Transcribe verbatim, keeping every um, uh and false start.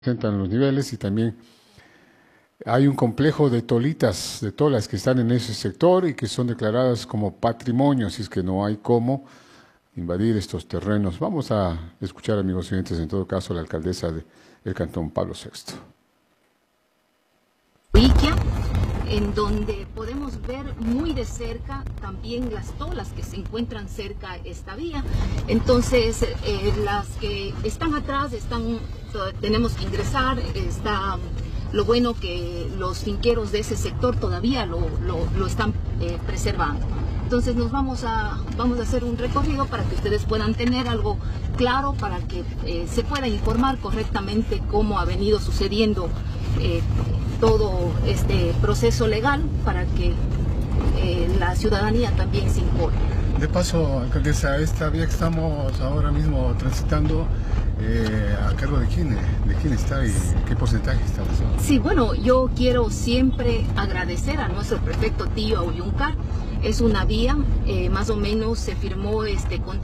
presentan los niveles y también hay un complejo de tolitas, de tolas que están en ese sector y que son declaradas como patrimonio, así es que no hay cómo invadir estos terrenos. Vamos a escuchar, amigos oyentes, en todo caso, a la alcaldesa del Cantón Pablo sexto. Iquia, en donde podemos ver muy de cerca también las tolas que se encuentran cerca de esta vía. Entonces, eh, las que están atrás, están, tenemos que ingresar, está lo bueno que los finqueros de ese sector todavía lo, lo, lo están eh, preservando. Entonces nos vamos a, vamos a hacer un recorrido para que ustedes puedan tener algo claro, para que eh, se pueda informar correctamente cómo ha venido sucediendo eh, todo este proceso legal, para que eh, la ciudadanía también se informe. De paso, alcaldesa, esta vía que estamos ahora mismo transitando, eh, ¿a cargo de quién, de quién está y qué porcentaje está? Sí, bueno, yo quiero siempre agradecer a nuestro prefecto Tío Auyuncar. Es una vía, eh, más o menos se firmó este contrato